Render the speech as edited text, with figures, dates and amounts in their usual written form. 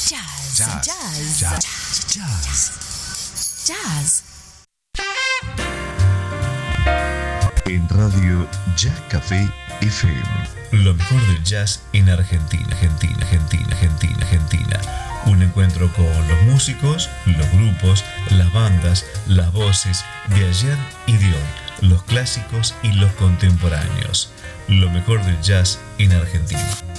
Jazz. Jazz. Jazz. Jazz. Jazz. Jazz. En Radio Jazz Café FM. Lo mejor del jazz en Argentina. Un encuentro con los músicos, los grupos, las bandas, las voces de ayer y de hoy, los clásicos y los contemporáneos. Lo mejor del jazz en Argentina.